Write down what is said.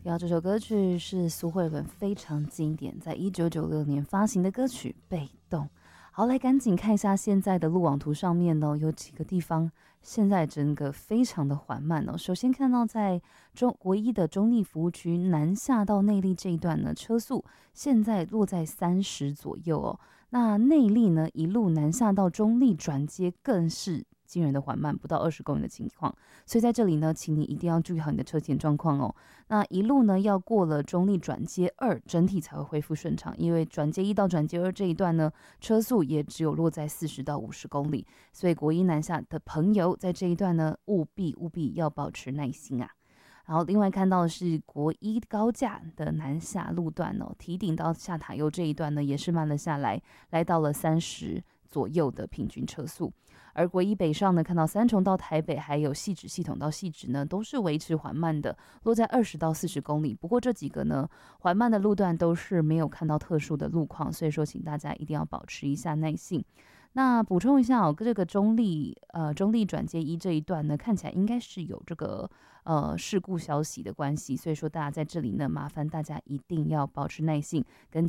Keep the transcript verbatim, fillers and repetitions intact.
要这首歌曲是苏慧伦非常经典，在一九九六年发行的歌曲《被动》。好，来赶紧看一下现在的路网图上面呢，有几个地方现在整个非常的缓慢哦。首先看到在中国一的中立服务区南下到内坜这一段呢，车速现在落在三十左右哦。那内坜呢一路南下到中立转接更是惊人的缓慢，不到二十公里的情况，所以在这里呢，请你一定要注意好你的车前状况哦。那一路呢要过了中立转接二，整体才会恢复顺畅，因为转接一到转接二这一段呢，车速也只有落在四十到五十公里，所以国一南下的朋友在这一段呢，务必务必要保持耐心啊。然后另外看到的是国一高架的南下路段哦，提顶到下塔悠这一段呢，也是慢了下来，来到了三十左右的平均车速。而国一北上呢，看到三重到台北还有汐止系统到汐止呢，都是维持缓慢的，落在二十到四十公里。不过这几个呢，缓慢的路段都是没有看到特殊的路况，所以说请大家一定要保持一下耐性。那补充一下哦，这个中立呃中立转接一这一段呢，看起来应该是有这个呃事故消息的关系，所以说大家在这里呢，麻烦大家一定要保持耐性跟